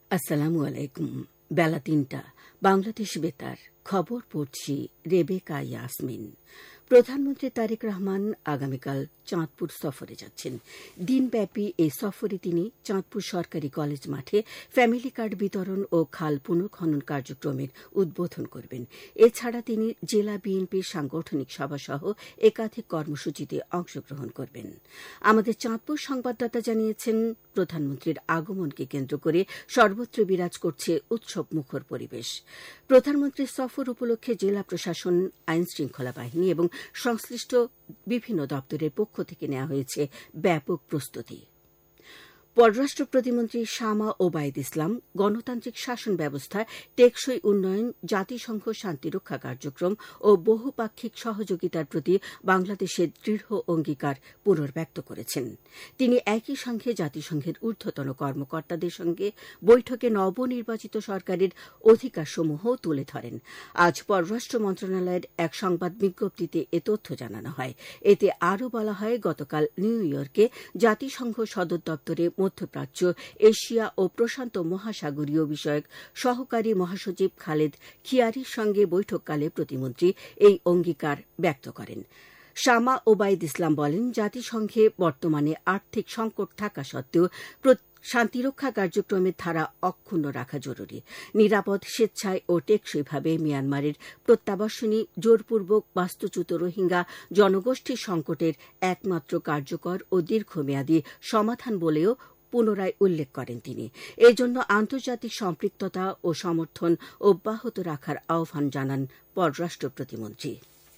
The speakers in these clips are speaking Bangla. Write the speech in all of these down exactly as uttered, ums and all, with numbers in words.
আসসালামু আলাইকুম। বেলা তিনটা বাংলাদেশ বেতার খবর পড়ছি রেবেকা ইয়াসমিন। প্রধানমন্ত্রী তারেক রহমান আগামীকাল চাঁদপুর সফরে যাচ্ছেন। দিনব্যাপী এই সফরে তিনি চাঁদপুর সরকারি কলেজ মাঠে ফ্যামিলি কার্ড বিতরণ ও খাল পুনঃখনন কার্যক্রমের উদ্বোধন করবেন। এছাড়া তিনি জেলা বিএনপির সাংগঠনিক সভাসহ একাধিক কর্মসূচিতে অংশগ্রহণ করবেন। আমাদের চাঁদপুর সংবাদদাতা জানিয়েছেন, প্রধানমন্ত্রীর আগমনকে কেন্দ্র করে সর্বত্র বিরাজ করছে উৎসব মুখর পরিবেশ। প্রধানমন্ত্রীর সফর উপলক্ষে জেলা প্রশাসন, আইন শৃঙ্খলা বাহিনী এবং সংশ্লিষ্ট বিভিন্ন দপ্তরের পক্ষ থেকে নেওয়া হয়েছে ব্যাপক প্রস্তুতি। পররাষ্ট্র প্রতিমন্ত্রী শামা ওবায়দ ইসলাম গণতান্ত্রিক শাসন ব্যবস্থায় টেকসই উন্নয়ন, জাতিসংঘ শান্তিরক্ষা কার্যক্রম ও বহুপাক্ষিক সহযোগিতার প্রতি বাংলাদেশের দৃঢ় অঙ্গীকার পুনর্ব্যক্ত করেছেন। তিনি একই সঙ্গে জাতিসংঘের ঊর্ধ্বতন কর্মকর্তাদের সঙ্গে বৈঠকে নবনির্বাচিত সরকারের অধিকারসমূহ তুলে ধরেন। আজ পররাষ্ট্র মন্ত্রণালয়ের এক সংবাদ বিজ্ঞপ্তিতে এ তথ্য জানানো হয়। এতে আরও বলা হয়, গতকাল নিউ ইয়র্কে জাতিসংঘ সদর দপ্তরে মধ্যপ্রাচ্য, এশিয়া ও প্রশান্ত মহাসাগরীয় বিষয়ক সহকারী মহাসচিব খালেদ খিয়ারির সঙ্গে বৈঠককালে প্রতিমন্ত্রী এই অঙ্গীকার ব্যক্ত করেন। শামা ওবায়দ ইসলাম বলেন, জাতিসংঘে বর্তমানে আর্থিক সংকট থাকা সত্ত্বেও শান্তিরক্ষা কার্যক্রমের ধারা অক্ষুণ্ণ রাখা জরুরি। নিরাপদ, স্বেচ্ছায় ও টেকসইভাবে মিয়ানমারের প্রত্যাবাসনী জোরপূর্বক বাস্তুচ্যুত রোহিঙ্গা জনগোষ্ঠীর সংকটের একমাত্র কার্যকর ও দীর্ঘমেয়াদী সমাধান বলেও পুনরায় উল্লেখ করেন তিনি। এজন্য আন্তর্জাতিক সম্পৃক্ততা ও সমর্থন অব্যাহত রাখার আহ্বান জানান পররাষ্ট্র প্রতিমন্ত্রী।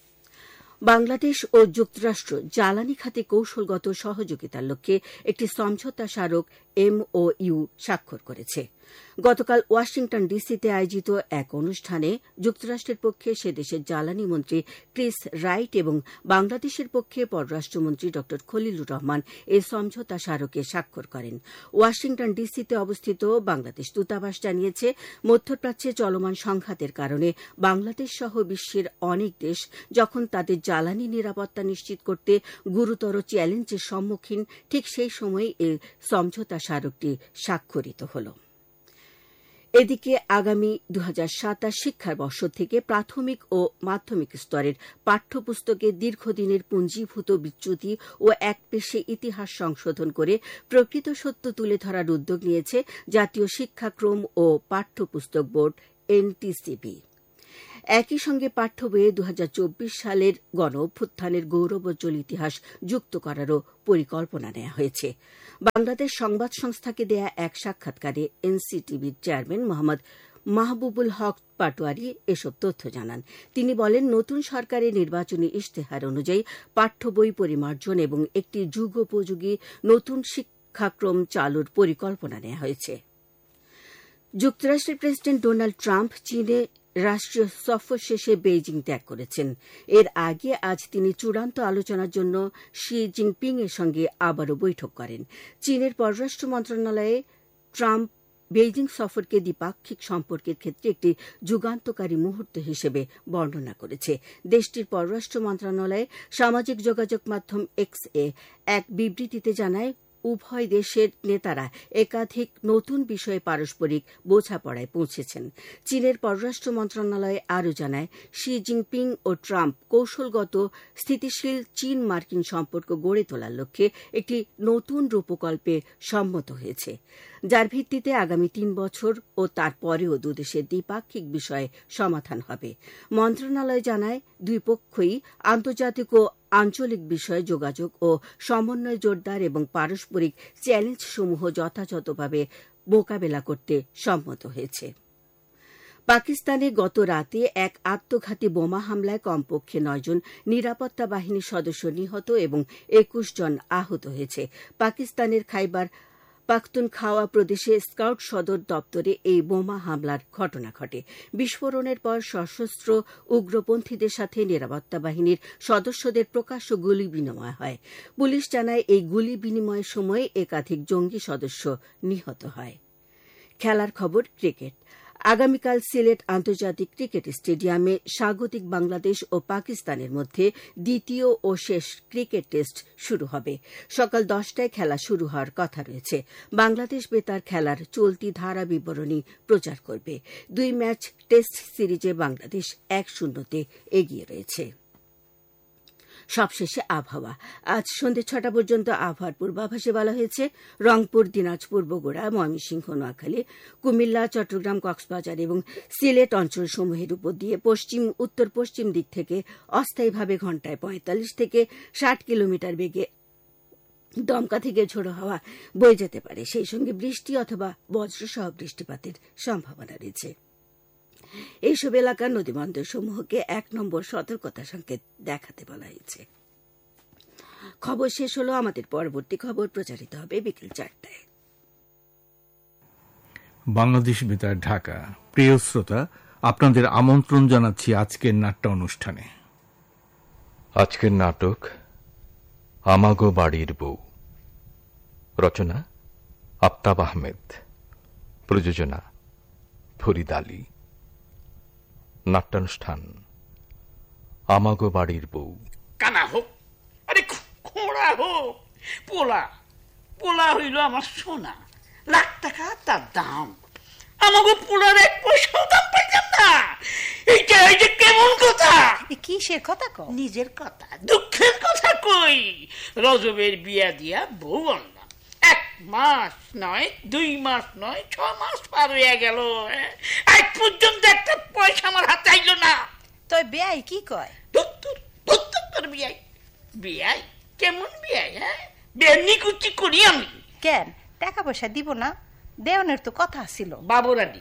বাংলাদেশ ও যুক্তরাষ্ট্র জ্বালানি খাতে কৌশলগত সহযোগিতার লক্ষ্যে একটি সমঝোতা স্মারক এমওইউ স্বাক্ষর করেছে। গতকাল ওয়াশিংটন ডিসিতে আয়োজিত এক অনুষ্ঠানে যুক্তরাষ্ট্রের পক্ষে সে দেশের জ্বালানি মন্ত্রী ক্রিস রাইট এবং বাংলাদেশের পক্ষে পররাষ্ট্রমন্ত্রী ড খলিলুর রহমান এই সমঝোতা স্মারকে স্বাক্ষর করেন। ওয়াশিংটন ডিসিতে অবস্থিত বাংলাদেশ দূতাবাস জানিয়েছে, মধ্যপ্রাচ্যে চলমান সংঘাতের কারণে বাংলাদেশ সহ বিশ্বের অনেক দেশ যখন তাদের জ্বালানি নিরাপত্তা নিশ্চিত করতে গুরুতর চ্যালেঞ্জের সম্মুখীন, ঠিক সেই সময় এই সমঝোতা স্মারকটি স্বাক্ষরিত হল। এদিকে আগামী দুই হাজার সাতাশ শিক্ষাবর্ষ থেকে প্রাথমিক ও মাধ্যমিক স্তরের পাঠ্যপুস্তকে দীর্ঘদিনের পুঞ্জীভূত বিচ্যুতি ও একপেশে ইতিহাস সংশোধন করে প্রকৃত সত্য তুলে ধরার উদ্যোগ নিয়েছে জাতীয় শিক্ষাক্রম ও পাঠ্যপুস্তক বোর্ড এনটিসিবি। একই সঙ্গে পাঠ্য বইয়ে দু হাজার চব্বিশ সালের গণ অভ্যুত্থানের গৌরবোজ্জ্বল ইতিহাস যুক্ত করারও পরিকল্পনা নেওয়া হয়েছে। বাংলাদেশ সংবাদ সংস্থাকে দেয়া এক সাক্ষাৎকারে এনসিটিবির চেয়ারম্যান মোহাম্মদ মাহবুবুল হক পাটোয়ারি এসব তথ্য জানান। তিনি বলেন, নতুন সরকারের নির্বাচনী ইশতেহার অনুযায়ী পাঠ্য বই পরিমার্জন এবং একটি যুগোপযোগী নতুন শিক্ষাক্রম চালুর পরিকল্পনা নেওয়া হয়েছে। যুক্তরাষ্ট্রের প্রেসিডেন্ট ডোনাল্ড ট্রাম্প চীনে রাষ্ট্রীয় সফর শেষে বেইজিং ত্যাগ করেছেন। এর আগে আজ তিনি চূড়ান্ত আলোচনার জন্য শি জিনপিং এর সঙ্গে আবারও বৈঠক করেন। চীনের পররাষ্ট্র মন্ত্রণালয়ে ট্রাম্প বেইজিং সফরকে দ্বিপাক্ষিক সম্পর্কের ক্ষেত্রে একটি যুগান্তকারী মুহূর্ত হিসেবে বর্ণনা করেছে। দেশটির পররাষ্ট্র মন্ত্রণালয় সামাজিক যোগাযোগ মাধ্যম এক্স এ এক বিবৃতিতে জানায়, উভয় দেশের নেতারা একাধিক নতুন বিষয়ে পারস্পরিক বোঝাপড়ায় পৌঁছেছেন। চীনের পররাষ্ট্র মন্ত্রণালয় আরও জানায়, শি জিনপিং ও ট্রাম্প কৌশলগত স্থিতিশীল চীন মার্কিন সম্পর্ক গড়ে তোলার লক্ষ্যে একটি নতুন রূপকল্পে সম্মত হয়েছে, যার ভিত্তিতে আগামী তিন বছর ও তারপরেও দুদেশের দ্বিপাক্ষিক বিষয়ে সমাধান হবে। মন্ত্রণালয় জানায়, দুই পক্ষই আন্তর্জাতিক ও আঞ্চলিক বিষয়ে যোগাযোগ ও সমন্বয় জোরদার এবং পারস্পরিক চ্যালেঞ্জসমূহ যথাযথভাবে মোকাবেলা করতে সম্মত হয়েছে। পাকিস্তানে গত রাতে এক আত্মঘাতী বোমা হামলায় কমপক্ষে নয়জন নিরাপত্তা বাহিনীর সদস্য নিহত এবং একুশ জন আহত হয়েছে। পাকিস্তানের খাইবার পাখতুনখাওয়া প্রদেশে স্কাউট সদর দপ্তরে এই বোমা হামলার ঘটনা ঘটে। বিস্ফোরণের পর সশস্ত্র উগ্রপন্থীদের সাথে নিরাপত্তা বাহিনীর সদস্যদের প্রকাশ্য গুলি বিনিময় হয়। পুলিশ জানায়, এই গুলি বিনিময়ের সময় একাধিক জঙ্গি সদস্য নিহত হয়। খেলার খবর, ক্রিকেট। আগামীকাল সিলেট আন্তর্জাতিক ক্রিকেট স্টেডিয়ামে স্বাগতিক বাংলাদেশ ও পাকিস্তানের মধ্যে দ্বিতীয় ও শেষ ক্রিকেট টেস্ট শুরু হবে। সকাল দশটায় খেলা শুরু হওয়ার কথা রয়েছে। বাংলাদেশ বেতার খেলার চলতি ধারা বিবরণী প্রচার করবে। দুই ম্যাচ টেস্ট সিরিজে বাংলাদেশ এক শূন্যতে এগিয়ে রয়েছে। সবশেষে আবহাওয়া। আজ সন্ধ্যে ছটা পর্যন্ত আবহাওয়ার পূর্বাভাসে বলা হয়েছে রংপুর, দিনাজপুর, বগুড়া, ময়মনসিংহ, নোয়াখালী, কুমিল্লা, চট্টগ্রাম, কক্সবাজার এবং সিলেট অঞ্চলসমূহের উপর দিয়ে পশ্চিম উত্তর পশ্চিম দিক থেকে অস্থায়ীভাবে ঘণ্টায় পঁয়তাল্লিশ থেকে ষাট কিলোমিটার বেগে দমকা থেকে ঝোড়ো হাওয়া বয়ে যেতে পারে। সেই সঙ্গে বৃষ্টি অথবা বজ্রসহ বৃষ্টিপাতের সম্ভাবনা রয়েছে। এইসব এলাকার নদীবন্দর সমূহকে এক নম্বর সতর্কতা সংকেত দেখাতে বলা হয়েছে। খবর শেষ হলো। আমাদের পরবর্তী খবর প্রচারিত হবে বিকেল চারটায়। বাংলাদেশ বেতার, ঢাকা। প্রিয় শ্রোতা, আপনাদের আমন্ত্রণ জানাচ্ছি আজকের নাট্য অনুষ্ঠানে। আজকের নাটক আমাগো বাড়ির বউ। রচনা আফতাব আহমেদ, প্রযোজনা ফরিদ আলী। নাট্যানুষ্ঠান আমাগো বাড়ির বউ। কানা হোক, আরে খোঁড়া হোক, পোলা পোলা হইল আমার সোনা, লাখ টাকা তার দাম। আমাকে পোলার এক পয়সাও দাম পাইতাম না। এইটা এই যে কেমন কথা? কিসের কথা কও? নিজের কথা, দুঃখের কথা কই। রজবের বিয়া দিয়া বউ আনলাম। এক মাস নয়, দুই মাস নয়, ছ মাস পার হইয়া গেল, আজ পর্যন্ত একটা পয়সা আমার হাতে আইল না। তোর বেয়াই কি কয়? তোর বিয়াই বিয়াই কেমন বিয়াই? হ্যাঁ, বিয়ার নিকুচি করি আমি। কেন টাকা পয়সা দিব না? দেওয়ানের তো কথা ছিল। বাবুরানি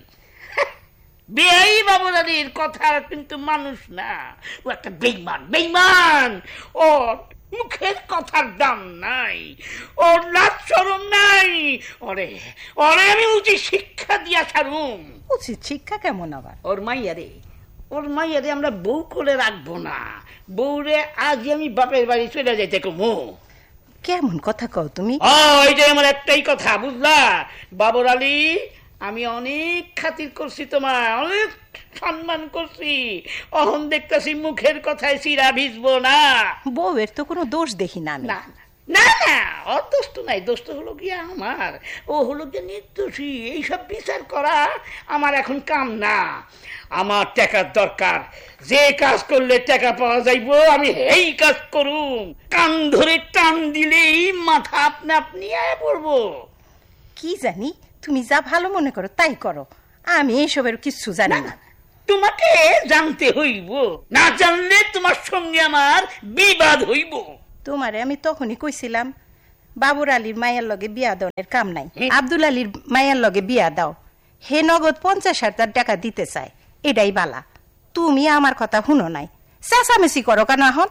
বিয়াই বাবুরানির কথা কিন্তু মানুষ না, ও একটা বেইমান। বেইমান ওর মুখের কথার দাম নাই, ওর লাজ শরম নাই। ওরে ওরে আমি উচিত শিক্ষা দিয়া ছাড়ুম। উচিত শিক্ষা কেমন আবার? ওর মাইয়ারে ওর মাইয়ারে আমরা বউ করে রাখবো না। বউরে আজ আমি বাপের বাড়ি চলে যাইতে কমু। কেমন কথা কও তুমি? ওইটাই আমার একটাই কথা, বুঝলা বাবর আলী? আমি অনেক খাতির করছি, তোমার অনেক সম্মান করছি। অহন দেখতেছি মুখের কথায় চিরা ভিজবো না। বউয়ের তো কোনো দোষ দেখি না। না না না, ওর দোষ তো নাই, দোষ তো হলো গিয়া আমার। ও হলো গিয়ে নির্দোষী। এইসব বিচার করা আমার এখন কাম না। আমার টাকার দরকার। যে কাজ করলে টাকা পাওয়া যাইব আমি এই কাজ করুম। কান ধরে টান দিলেই মাথা আপনা আপনি আয়া পড়বো। কি জানি, তুমি যা ভালো মনে করো তাই করো। আমি এইসবের কিছু জানি না। তোমাকে জানতে হইব, না জানলে তোমার সঙ্গে আমার বিবাদ হইব। তোমারে আমি তখনই কইছিলাম বাবুর আলীর মায়ের লগে বিয়া দেওয়ার কাম নাই, আব্দুল আলীর মায়ের লগে বিয়া দাও। হে নগদ পঞ্চাশ হাজার টাকা দিতে চায়, এটাই বালা। তুমি আমার কথা শুনো নাই, চেঁচামেচি করো কেন? এখন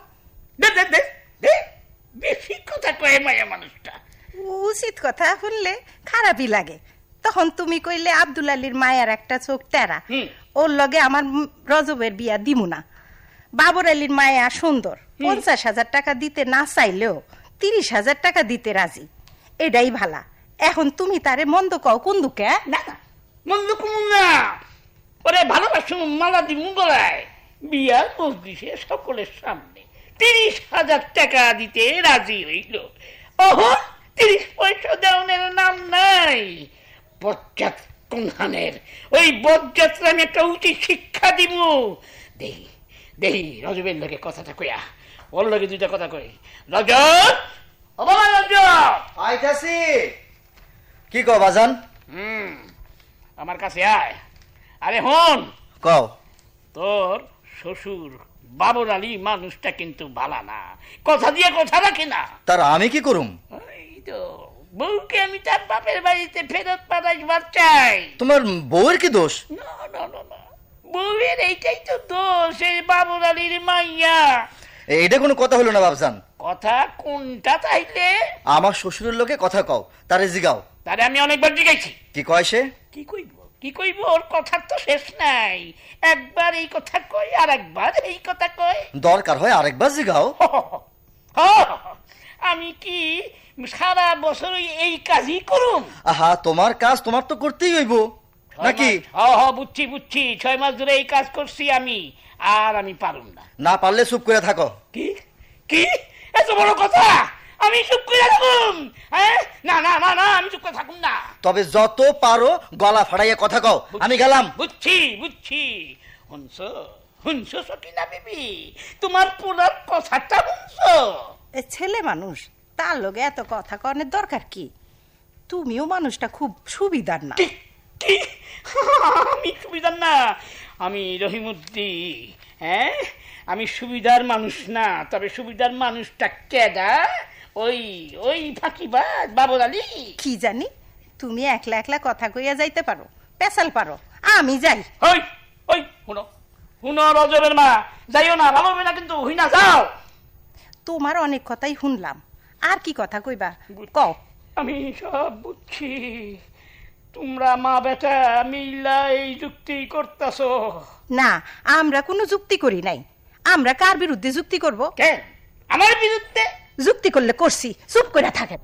বেশি কথা কয় মায়া মানুষটা। উচিত কথা শুনলে খারাপই লাগে। তখন তুমি কইলে আব্দুল আলীর মায়ের একটা চোখ টেরা, ওর লগে আমার রজবের বিয়া দিমু না। বাবর আলীর মায়া সুন্দর, পঞ্চাশ হাজার টাকা দিতে না চাইলেও তিরিশ হাজার টাকা দিতে রাজি, এটাই ভালা। এখন তুমি তারে মন্দ কও কোন দুঃখে? না মন্দ কোন না, ওরে ভালোবাসুম, মালা দিমু গলায়। বিয়ার মজলিসে সকলের সামনে তিরিশ হাজার টাকা দিতে রাজি হইল। ওহ, তিরিশ পয়সা দেওয়ানের নাম নাই। বজ্জাত কোনখানের, ওই বজ্জাতরা আমি একটা উচিত শিক্ষা দিব। দেই দেই রজবের লগে কথাটা কইয়া, ওর লগে দুইটা কথা কই। রজব, ও বাবা রজব, আইতাছি। কি কও বাজান? হুম, আমার কাছে আয়। আরে হন, কও। তোর শ্বশুর বাবর আলী মানুষটা কিন্তু ভালা না, কথা দিয়ে কথা রাখে না। তার আমি কি করুম? এই তো বউকে আমি তার বাপের বাড়িতে ফেরত পাঠাইবার চাই। তোমার বউয়ের কি দোষ? না না না না, বউয়ের এইটাই তো দোষ, এই বাবর আলীর মাইয়া। এইটা কোনো কথা হলো না বাবজান। কথা কোনটা তাইলে? আমার শ্বশুরের লোকে কথা কও, তারে জিগাও। তারে আমি অনেকবার জিগাইছি। কি কয় সে? কি কইব কি কইব, ওর কথার তো শেষ নাই। একবার এই কথা কই, আর একবার এই কথা কই। দরকার হয় আরেকবার জিগাও। আমি কি সারা বছর এই কাজই করুম? আহা, তোমার কাজ তোমার তো করতেই হইব। নাকি? হ হ বুঝছি বুঝছি, ছয় মাস ধরে এই কাজ করছি আমি, আর আমি পারুম না। না পারলে চুপ করে থাকো। কি কি এত বড় কথা? আমি চুপ করে থাকুম? হ্যাঁ, না না না না, আমি চুপ করে থাকুম না। তবে যত পারো গলা ফাড়াইয়া কথা কও, আমি গেলাম। বুঝছি বুঝছি। শুনছ শুনছ সকিনা বিবি, তোমার পুরার কথাটা শুনছ? এ ছেলে মানুষ, তার লগে এত কথা কনের দরকার কি? তুমিও মানুষটা খুব সুবিধার না। কি কি আমি সুবিধার না? আমি রহিমউদ্দিন, হ্যাঁ আমি সুবিধার মানুষ না। তবে সুবিধার মানুষটা কেডা? ওই ওই ফাঁকিবাজ বাবর আলী। কি জানি, তুমি একলা একলা কথা কইয়া যাইতে পারো, পেশাল পারো, আমি যাই। ওই ওই শুনো শুনো রজবের মা, যাইও না, ভালো হবে না কিন্তু, হই না, যাও। তোমার অনেক কথাই শুনলাম, আর কি কথা কইবা কও। আমি সব বুঝছি, তোমরা মা বেটা মিল্লা এই যুক্তি করতেছ। না, আমরা কোনো যুক্তি করি নাই। আমরা কার বিরুদ্ধে যুক্তি করব? কেন আমার বিরুদ্ধে? যুক্তি করলে করছি, চুপ করে থাকেন।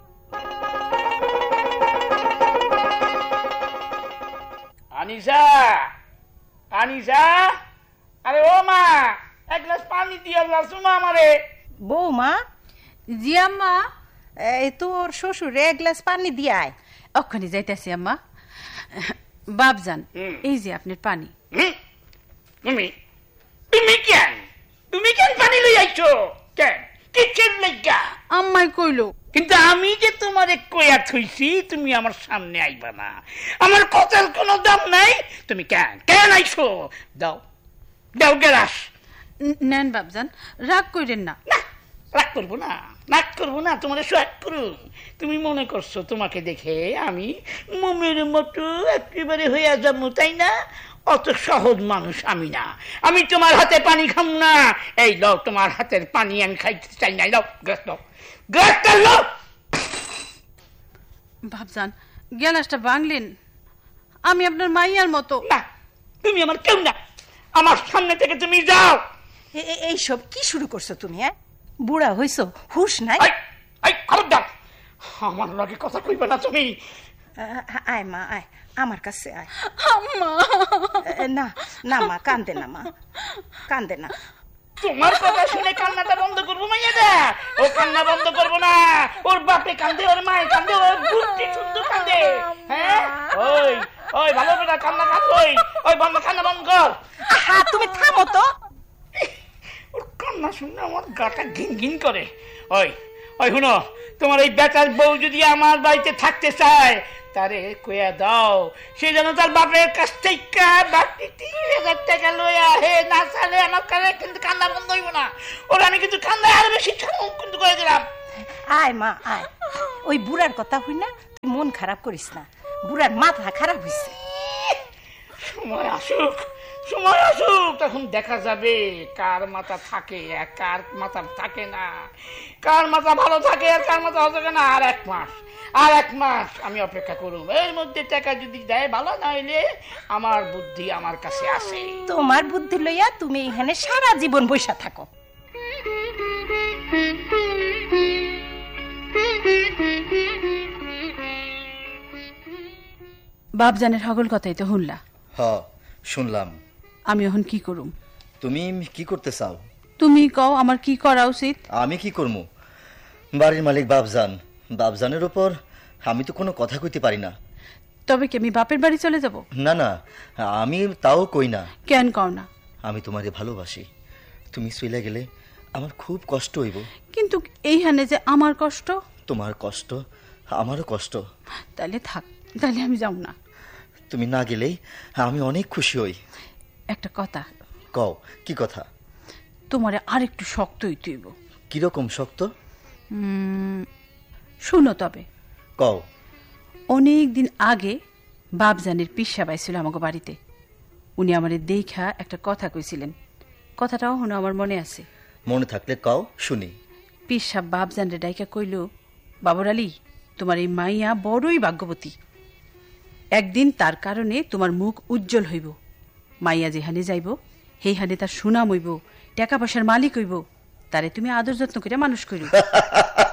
আনিসা, আনিসা, আরে ও মা, এক গ্লাস পানি দিয়ে আসো মা আমারে। বৌমা, জি আম্মা। এই তোর শ্বশুরে এক গ্লাস পানি দিয়ে আয়। অক্ষণে যাইতেছি আম্মা। বাপজান, এই যে আপনার পানি। তুমি তুমি কেন তুমি কেন পানি লই আইছো? কেন কিসের লাগা? আম্মাই কইলো। কিন্তু আমি যে তোমারে কইয়া থইছি তুমি আমার সামনে আইবা না, আমার কথার কোনো দাম নাই। তুমি কেন কেন আইছো? দাও দাও গেলাস। নেন বাপজান, রাগ কইরেন না। না রাগ করবো না, রাগ করবো না, তোমার সোহাগ করুন। তুমি মনে করছো তোমাকে দেখে আমি মমের মতো একেবারে হইয়া যাবো, তাই না? অত সহজ মানুষ আমি না। আমি তোমার হাতে পানি খাম না। এই দাও তোমার হাতের পানি, আমি খাইতে চাই না। দাও গ্যাস, দাও গ্যাসটা দাও। বাপজান, গ্যালাসটা ভাঙলেন। আমি আপনার মাইয়ার মতো না, তুমি আমার কেউ না, আমার সামনে থেকে তুমি যাও। এইসব কি শুরু করছো তুমি? হ্যাঁ, বুড়া হইছো, হুশ নাই? খবরদার, আমার লগে কথা কইবে না তুমি। আয় মা, আয় আমার কাছে আয়। আম্মা, না না মা, কান্দে না মা, কান্দে না। তোমার কথা শুনে কান্নাটা বন্ধ করবো মাইয়াটা? ও কান্না বন্ধ করবো না। ওর বাপে কান্দে, ওর মায়ে কান্দে, ওর বুদ্ধি শুদ্ধ কান্দে। হ্যাঁ, ওই ওই ভালো করে কান্না কান্দ, ওই ওই বন্ধ, কান্না বন্ধ কর। হ্যাঁ, তুমি থামো তো। ওর কান্না শুনে আমার গাটা ঘিন ঘিন করে। ওই ওই শুনো, তোমার এই বেটার বউ যদি আমার বাড়িতে থাকতে চায়, তারে কইয়া দাও সে যেন তার বাপের কাছ থেকে বাকি তিন হাজার টাকা লইয়া হে না চালে আমার কাছে কিন্তু কান্না বন্ধ হইব না। ওর আমি কিন্তু কান্না আরো বেশি কিন্তু করে দিলাম। আয় মা, আয়। ওই বুড়ার কথা হই না, তুই মন খারাপ করিস না, বুড়ার মাথা খারাপ হইছে। সময় আসুক, সময় আসুক, তখন দেখা যাবে কার মাথা থাকে আর কার মাথা থাকে না, কার মাথা ভালো থাকে আর কার মাথা থাকে না। আর এক মাস আর এক মাস আমি অপেক্ষা করব। এর মধ্যে টাকা যদি দেয় ভালো, না হইলে আমার বুদ্ধি আমার কাছে আছে। তোমার বুদ্ধি লইয়া তুমি এখানে সারা জীবন বসে থাকো। বাপজানের হগল কথাই তো শুনলা। হ, শুনলাম। আমি এখন কি করুম? তুমি কি করতে চাও? তুমি কও আমার কি করা উচিত। আমি কি করবো? বাড়ির মালিক বাপজান, বাপজানের উপর আমি তো কোনো কথা কইতে পারি না। তবে কি আমি বাপের বাড়ি চলে যাব? না না, আমি তাও কই না। কেন কও না? আমি তোমারে ভালোবাসি, তুমি চলে গেলে আমার খুব কষ্ট হইব। কিন্তু এইখানে যে আমার কষ্ট। তোমার কষ্ট আমারও কষ্ট। তাহলে থাক, তাহলে আমি যাব না। তুমি না গেলেই আমি অনেক খুশি হই। একটা কথা কও। কি কথা? তোমারে আর একটু শক্ত হইতে হইব। কিরকম শক্ত? শুনো তবে। কও। অনেক দিন আগে বাপজানের পিসা পাইছিল আমাকে বাড়িতে। উনি আমারে দেখা একটা কথা কইছিলেন, কথাটাও হনো আমার মনে আছে। মনে থাকলে কও, শুনি। পিসা বাপজানরে ডাইকা কইল, বাবর আলী, তোমার এই মাইয়া বড়ই ভাগ্যবতী। একদিন তার কারণে তোমার মুখ উজ্জ্বল হইব। মাইয়া যেখানে যাইব সেইখানে তার সুনাম হইব, টাকা পয়সার মালিক হইব। তারে তুমি আদর যত্ন করে মানুষ করিও।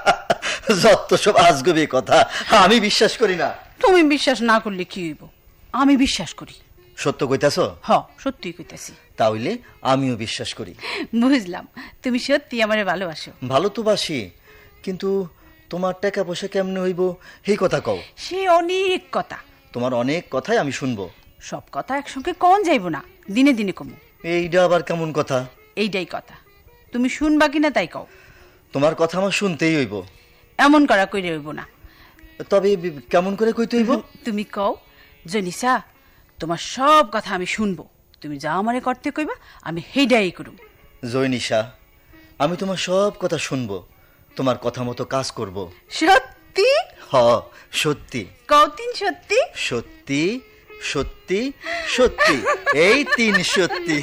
যত সব আজগবি কথা, আমি বিশ্বাস করি না। তুমি বিশ্বাস না করলে কি হইব? আমি বিশ্বাস করি। সত্য কইতাছ? হ, সত্যিই কইতাছি। তাহলে আমিও বিশ্বাস করি। বুঝলাম, তুমি সত্যি আমারে ভালোবাসো। ভালো তো বাসি, কিন্তু তোমার টাকা পয়সা কেমনে হইব এই কথা কও। সে অনেক কথা। তোমার অনেক কথাই আমি শুনবো। সব কথা একসঙ্গে কন যাইব না, দিনে দিনে কমু। এইটা আবার কেমন কথা? এইটাই কথা, তুমি শুনবা কিনা তাই কও। তোমার কথা আমার শুনতেই হইব। এমন করা কইরে হইব না। তবে কেমন করে কইতে হইব? তুমি কও, জনিসা তোমার সব কথা আমি শুনবো, তুমি যা আমারে করতে কইবা আমি হেইডাই করুম। জয়নিশা, আমি তোমার সব কথা শুনবো, তোমার কথা মতো কাজ করব। সত্যি? হ, সত্যি। কও তিন সত্যি? সত্যি সত্যি সত্যি, এই তিন সত্যি।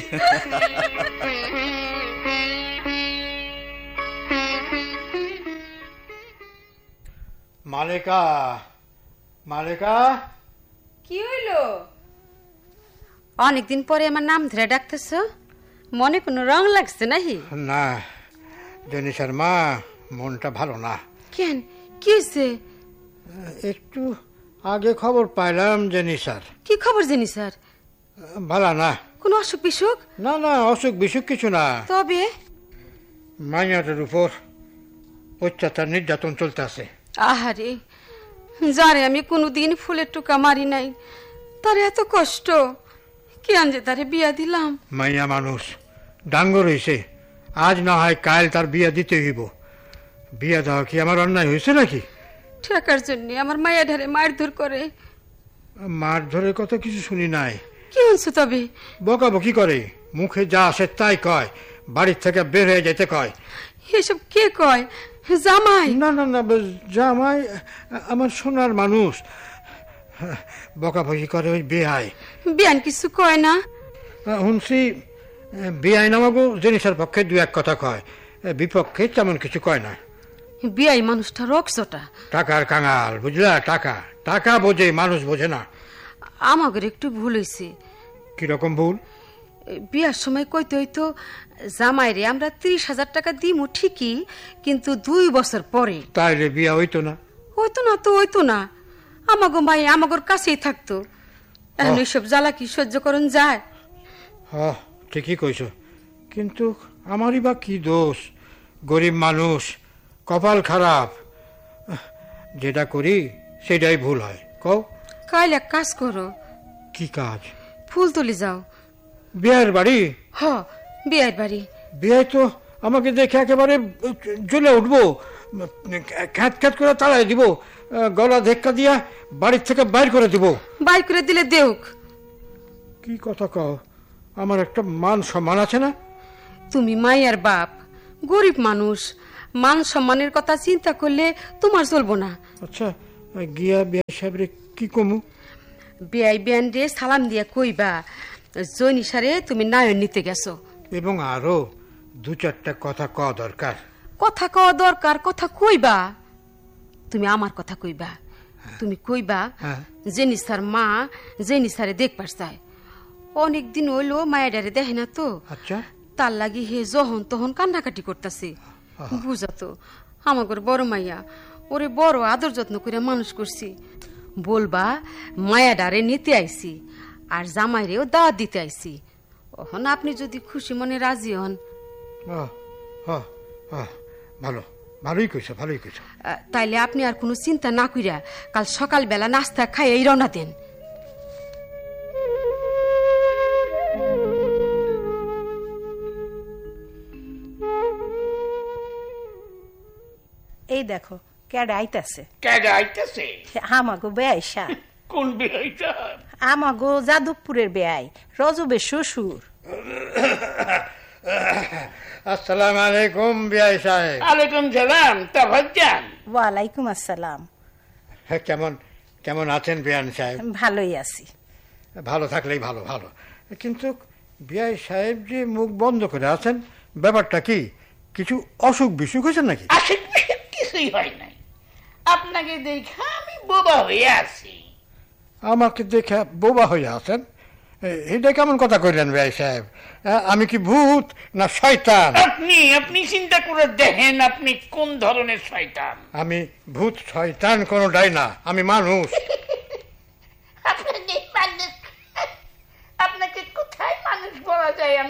মালেকা, মালেকা, কি হইলো? অনেকদিন পরে আমার নাম ধরে ডাকতেছ, মনে কোনো রং লাগছে নাহি? না জনিসার মা, মনটা ভালো না। কেন, কি হয়েছে? একটু আগে খবর পাইলাম জনিসার। কি খবর জানি স্যার? ভালো না। কোন অসুখ বিসুখ? না না, অসুখ বিসুখ কিছু না। তবে মাইয়াটার উপর অত্যাচার নির্যাতন চলতে আছে। আহারে, যারে আমি কোনোদিন ফুলের টুকা মারি নাই, তার এত কষ্ট, কি আনজে তারে বিয়া দিলাম। মাইয়া মানুষ ডাঙ্গর হয়েছে, আজ না হয় কাল তার বিয়া দিতে হইব। বিয়া দেওয়া কি আমার অন্যায় হয়েছে নাকি? ঠেকার জন্য আমার মায়া ধারে মারধর করে। মার ধরে কত কিছু শুনি নাই। কি হচ্ছে তবে? বকাবকি করে, মুখে যা আসে তাই কয়, বাড়ির থেকে বের হয়ে যেতে কয়। এসব কে কয়? জামাই? না না না, জামাই আমার সোনার মানুষ। বকাবকি করে ওই বেআই। বিয়ান কিছু কয় না? শুনছি বেআই নামাগো জিনিসের পক্ষে দু এক কথা কয়, বিপক্ষে তেমন কিছু কয় না। বিয়াই মানুষটা রক্সটা, টাকার কাঙাল, বুঝলা? টাকা টাকা বোঝে, মানুষ বোঝে না। আমাদের একটু ভুল হয়েছে। কিরকম ভুল? বিয়ার সময় কইতে হইতো জামাই রে আমরা ত্রিশ হাজার টাকা দিমু ঠিকই, কিন্তু দুই বছর পরে। তাইলে বিয়া হইতো না? হইতো না তো হইতো না, আমাগো মাই আমাগোর কাছেই থাকতো। এখন এইসব জ্বালা কি সহ্য করুন যায়? হ, ঠিকই কইছ, কিন্তু আমারই বা কি দোষ? গরিব মানুষ, কপাল খারাপ, যেটা করি সেটাই ভুল হয়। কও। কাল এক কাজ করো। কি কাজ? ফুল তুলি যাও। বিয়ের বাড়ি? হ, বিয়ের বাড়ি। বিয়ে তো আমাকে দেখে একেবারে জ্বলে উঠবো, খ্যাত খ্যাত করে তাড়াই দিব, গলা ধাক্কা দিয়া বাড়ির থেকে বাইর করে দিব। বাইর করে দিলে দেউক। কি কথা কও? আমার একটা মান সম্মান আছে না? তুমি মাইয়ার বাপ, গরিব মানুষ, মান সম্মানের কথা চিন্তা করলে তোমার চলবো না। আচ্ছা, গিয়া বিয়া সাহেবরে কি কমু? বিয়াই বিয়ান রে সালাম দিয়া কইবা জৈনিসারে তুমি নায়ন নিতে গেছো। এবং আরো দু চারটা কথা কওয়া দরকার। কথা কওয়া দরকার, কথা কইবা। তুমি আমার কথা কইবা। তুমি কইবা জেনিসার মা জেনিসারে দেখবার চায়, অনেকদিন হইলো মায়েরারে দেখে না তো। আচ্ছা, তার লাগি হে যখন তখন কান্নাকাটি করতেছে। বুঝাতো আমাগর বড় মাইয়া, ওরে বড় আদর যত্ন করে মানুষ করছি। বলবা মায়াডারে নিতে আইছি আর জামাইরেও দাওয়াত দিতে আইছি। ওহন আপনি যদি খুশি মনে রাজি হন। ভালো, ভালোই কইছো, ভালোই কইছো। তাইলে আপনি আর কোনো চিন্তা না কইরা কাল সকাল বেলা নাস্তা খাই এই রওনা দেন। এই দেখো কেডা আইতাছে। কেডা আইতাছে? আমাগো বেআইসা। কোন বেআইসা? আমাগো যাদবপুরের বেআই, রজবের শ্বশুর। আসসালামু আলাইকুম বেআই সাহেব। আলাইকুম সালাম। তা ভাইজান? ওয়ালাইকুম আসসালাম। কেমন কেমন আছেন বেআই সাহেব? ভালোই আছি। ভালো থাকলেই ভালো, ভালো। কিন্তু বেআই সাহেব যে মুখ বন্ধ করে আছেন, ব্যাপারটা কি? কিছু অসুখ বিসুখ হয়েছে নাকি? অসুখ বিসুখ কিছুই হয় নাই, আপনাকে দেখা আমি বোবা হয়ে আছি। আমাকে দেখে বোবা হয়ে আছেন? এটা কেমন কথা কইলেন বেআই সাহেব? আমি কি ভূত না শয়তান? আপনি আপনি চিন্তা করে দেখেন আপনি কোন ধরনের শয়তান। আমি ভূত শয়তান কোনটাই না, আমি মানুষ। আপনাকে পারলে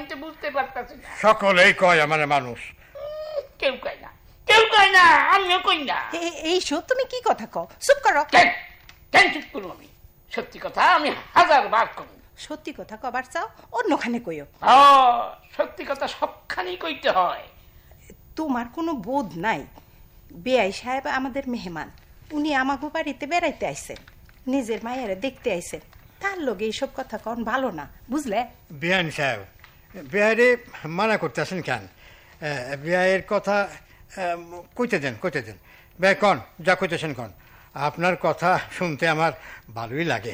তো বুঝতে পারতাছি না। সকলেই কয় আমার মানুষ। কেউ কয় না, কেউ কয় না, আমিও কই না। এইসব তুমি কি কথা কও? চুপ করো। কেন চুপ করবো আমি? সত্যি কথা আমি হাজার বার কই। সত্যি কথা কবার চাও অন্যখানে কইও। সত্যি কথা সবখানেই কইতে হয়। তোমার কোনো বোধ নাই? বেআই সাহেব আমাদের মেহমান, উনি আমাগো বাড়িতে বেড়াইতে আইছেন, নিজের মায়েরা দেখতে আইছেন, তার লগে এইসব কথা কন ভালো না, বুঝলে? বেআইন সাহেব, বেআইরে মানা করতেছেন কেন? বেআইয়ের কথা কইতে দেন, কইতে দেন। বেআই কন, যা কইতেছেন কন। আপনার কথা শুনতে আমার ভালোই লাগে।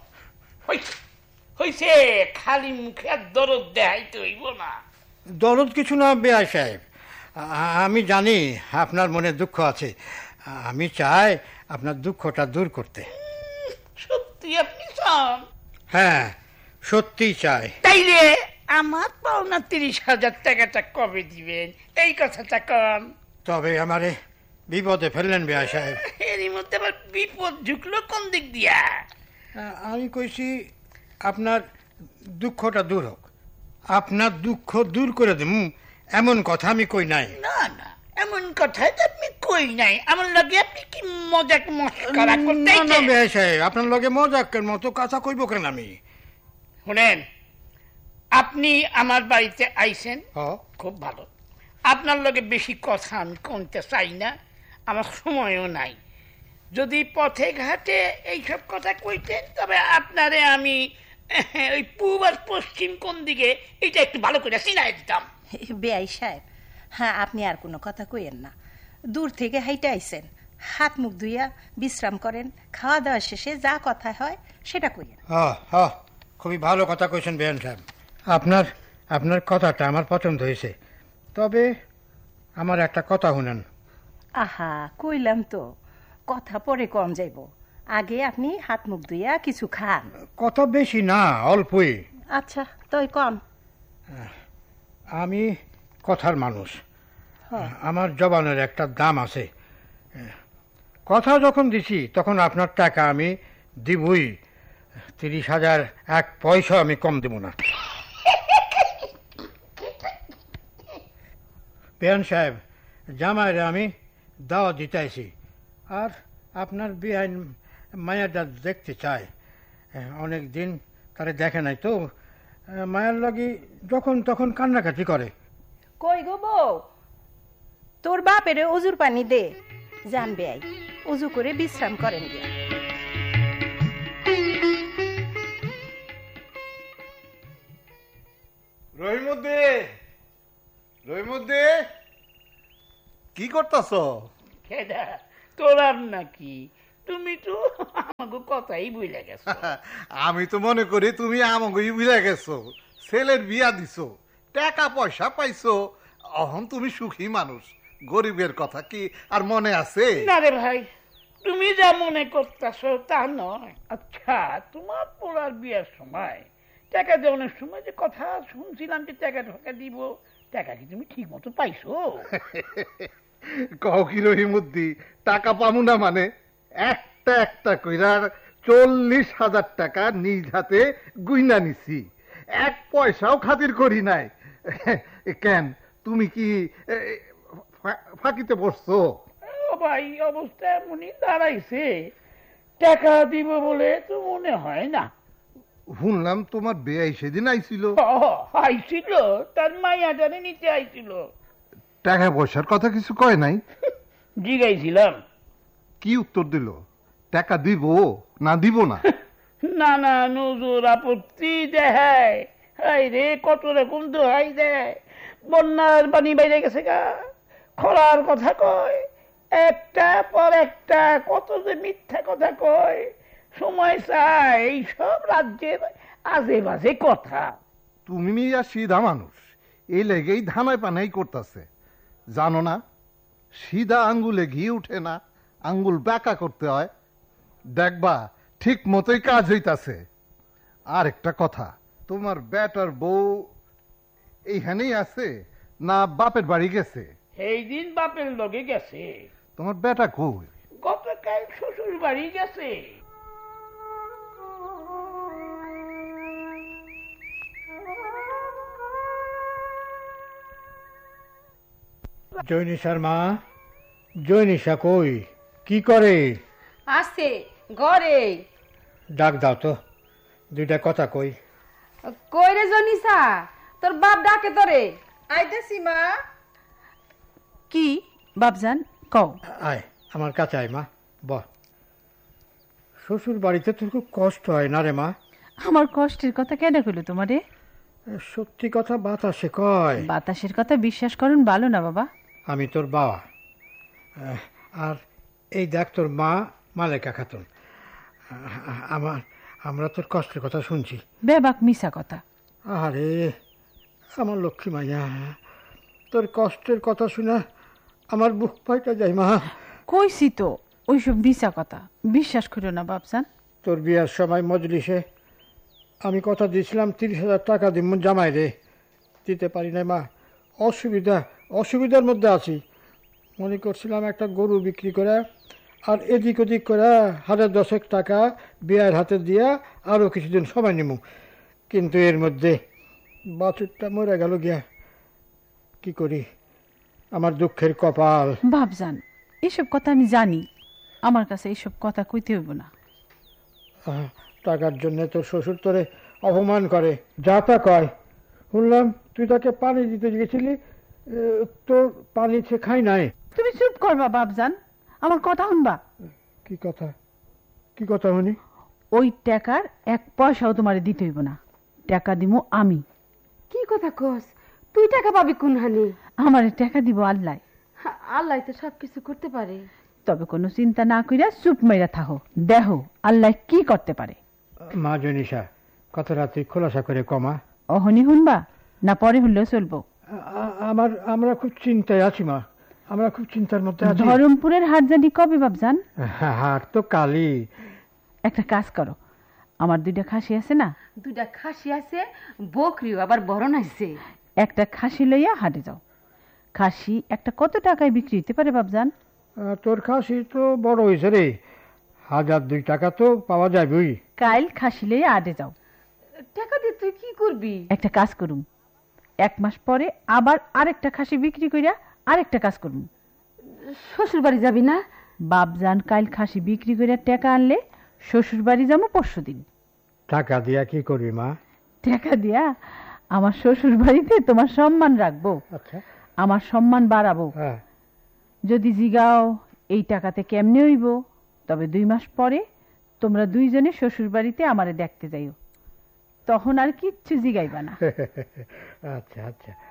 হইছে, খালি মুখে আর দরদ দেখাইতে হইব না। দরদ কিছু না বেআই সাহেব, আমি জানি আপনার মনে দুঃখ আছে, আমি চাই আপনার দুঃখটা দূর করতে। সত্যি আপনি চান? হ্যাঁ, সত্যি চাই। তাইলে আমার পাওনা তিরিশ হাজার টাকাটা কবে দিবেন এই কথাটা কন। তবে আমারে বিপদে ফেললেন বেআই সাহেব। এরই মধ্যে আবার বিপদ ঢুকলো কোন দিক দিয়া? আমি কইছি আপনার দুঃখটা দূর হোক, আপনার দুঃখ দূর করে দেব এমন কথা আমি কই নাই। না না, এমন কথা আপনি কই নাই। আমার লগে আপনি কি মজাক মস্করা করতেছেন? না বেআই সাহেব, আপনার লগে মজাকের মতো কথা কইব কেন আমি? শুনেন, আপনি আমার বাড়িতে আইছেন, খুব ভালো। আপনার লগে বেশি কথা আমি কইতে চাই না, আমার সময়ও নাই। যদি পথে ঘাটে এইসব কথা কইতেন তবে আপনারে আমি ওই পূব আর পশ্চিম কোন দিকে এটা একটু ভালো করে চিনাই দিতাম। বেআই সাহেব, হ্যাঁ আপনি আর কোনো কথা কইেন না। দূর থেকে হাইটে আইছেন, হাত মুখ ধুইয়া বিশ্রাম করেন, খাওয়া দাওয়া শেষে যা কথা হয় সেটা কইেন। হ্যাঁ, খুবই ভালো কথা কইছেন বেআইন সাহেব। আপনার আপনার কথাটা আমার পছন্দ হয়েছে। তবে আমার একটা কথা শুনেন। আহা, কইলাম তো কথা পরে কম যাইব, আগে আপনি হাত মুখ ধুইয়া কিছু খান। কথা বেশি না, অল্পই। আচ্ছা তুই কম। আমি কথার মানুষ, আমার জবানের একটা দাম আছে। কথা যখন দিছি তখন আপনার টাকা আমি দিবই, তিরিশ হাজার এক পয়সা আমি কম দেব না। বেআইন সাহেব, জামাইরে আমি দাওয়া দিতেছি, আর আপনার বেআইন মায়াটা দেখতে চায়। অনেক দিন তারে দেখে নাই তো, মায়ের লাগি যখন তখন কান্নাকাটি করে। কই গো বউ, তোর বাপেরে অজুর পানি দে, জান বেআই অজু করে বিশ্রাম করেন গে। রহিমুদ্দি, রহিমুদ্দি, কি করতেছ? তোর নাকি? তুমি তো আমাকে কথাই বুঝে গেছো। আমি তো মনে করি তুমি আমাকে বুঝে গেছো, ছেলের বিয়া দিছো, টাকা পয়সা পাইছো, এখন তুমি সুখী মানুষ। গরিবের কথা কি আর মনে আছে? না রে ভাই, তুমি যা মনে করতেছো তা নয়। আচ্ছা, তোমার পোলার বিয়ার সময় টাকা দেওয়ার সময় যে কথা শুনছিলাম যে টাকা ঢাকা দিব, টাকা কি তুমি ঠিক মতো পাইছো? কও কি রহিমুদ্দি, টাকা পামু না মানে? একটা একটা কইরার চল্লিশ হাজার টাকা নিজ হাতে গুইনা নিছি, এক পয়সাও খাতির করি নাই। কেন, তুমি কি ফাঁকিতে বসছো? ও ভাই, অবস্থা এমনই দাঁড়াইছে, টাকা দিব বলে তো মনে হয় না। শুনলাম তোমার বেয়াই সেদিন আইছিল। আইছিল, তার মাইয়াটারে নিতে আইছিল। টাকা পয়সার কথা কিছু কয় নাই? জিগাইছিলাম। কি উত্তর দিল? টাকা দিব না দিব না? না না, নজর আপত্তি দেখায়। হাই রে, কত রকম দোহাই দেয়। বন্যার পানি বাইরে গেছে গা, খরার কথা কয়, একটা পর একটা কত যে মিথ্যা কথা কয়। সময় চায় এইসব রাজ্যের আজে বাজে কথা। তুমি মিয়া সিধা মানুষ, এই লেগেই ধানায় পানাই করতেছে। জানো না, সিধা আঙ্গুলে ঘি উঠে না, আঙ্গুল বাঁকা করতে হয়। দেখবা ঠিক মতোই কাজ হইতাছে। আর একটা কথা, তোমার বেটার বউ এইখানেই আছে না বাপের বাড়ি গেছে? এই দিন বাপের লগে গেছে। তোমার বেটা কই? গতকাল শ্বশুর বাড়ি গেছে। জৈনিসার মা, জৈনিসা কই, কি করে? আছে ঘরে। ডাক দাও তো, দুইটা কথা কই। কই রে জনিসা, তোর বাপ ডাকে তোরে। আইতাছি মা। কি বাপজান কও? আয় আমার কাছে আয় মা, বহ। শ্বশুর বাড়িতে তোর খুব কষ্ট হয় না রে মা? আমার কষ্টের কথা কেন কইল তোমারে? সত্যি কথা বাতাসে কয়। বাতাসের কথা বিশ্বাস করুন ভালো না বাবা। আমি তোর বাবা, আর এই দেখ তোর মা মালেকা খাতুন। আমার আমরা তোর কষ্টের কথা শুনছি। বেবাক মিশা কথা। আরে আমার লক্ষ্মী মাইয়া, তোর কষ্টের কথা শুনে আমার বুক ফাইটা যায় মা। কইছি তো ওইসব মিশা কথা বিশ্বাস করো না বাপজান। তোর বিয়ার সময় মজলিসে আমি কথা দিয়েছিলাম তিরিশ হাজার টাকা দিব জামাই রে, দিতে পারি না মা। অসুবিধা অসুবিধার মধ্যে আছি। মনে করছিলাম একটা গরু বিক্রি করে আর এদিক ওদিক করে হাজার দশেক টাকা বিয়ের হাতে দিয়া আরও কিছুদিন সময় নিব, কিন্তু এর মধ্যে বাছুরটা মরে গেল গিয়া। কি করি, আমার দুঃখের কপাল। বাপজান এসব কথা আমি জানি, আমার কাছে এইসব কথা কইতে হইব না। টাকার জন্য তোর শ্বশুর তোরে অপমান করে, যা তা কয়। শুনলাম তুই তাকে পানি দিতে গেছিলি, তোর পানি সে খাই নাই। তুমি চুপ করবা বাপজান, আমার কথা শুনবা। কি কথা, কি কথা শুনি? ওই টাকার এক পয়সাও তোমারে দিতে হইব না, টাকা দিমু আমি। কি কথা কস? তুই টাকা পাবি কোন হানি? আমারে টাকা দিব আল্লাহ। আল্লাহ তো সবকিছু করতে পারে। তবে কোনো চিন্তা না কইরা চুপ মেরা থাকো, দেখো আল্লাহ কি করতে পারে। মা জনিসা, কথাটা তুই খোলাসা করে কমা। অহনি শুনবা না পরে হলেও চলবো? আমার আমরা খুব চিন্তায় আছি মা, আমরা খুব চিন্তার মধ্যে আছি। ধরমপুরের হাট জানি কবে বাপজান? হাট তো কালি। একটা কাজ করো, আমার দুইটা খাসি আছে না? দুইটা খাসি আছে, বকরিও আবার বড় নাইছে। একটা খাসি লইয়া হাটে যাও। খাসি একটা কত টাকায় বিক্রি হইতে পারে বাপজান? তোর খাসি তো বড় হয়েছে রে, হাজার দুই টাকা তো পাওয়া যায়। বুঝি কাইল খাসি লইয়া হাটে যাও। টাকা দিয়ে তুই কি করবি? একটা কাজ করুম, এক মাস পরে আবার আরেকটা খাসি বিক্রি কইরা আরেকটা কাজ করুম। শ্বশুর বাড়ি যাবি না? বাপজান কাইল খাসি বিক্রি কইরা টাকা আনলে শ্বশুর বাড়ি যাবো পরশু দিন। টাকা দিয়া কি করবি মা? টাকা দিয়া আমার শ্বশুর বাড়িতে তোমার সম্মান রাখবো। আচ্ছা, আমার সম্মান বাড়াবো। যদি জিগাও এই টাকাতে কেমনে হইব, তবে দুই মাস পরে তোমরা দুইজনে শ্বশুর বাড়িতে আমারে দেখতে যাইও, তখন আর কিচ্ছু জিগাইবা না। আচ্ছা আচ্ছা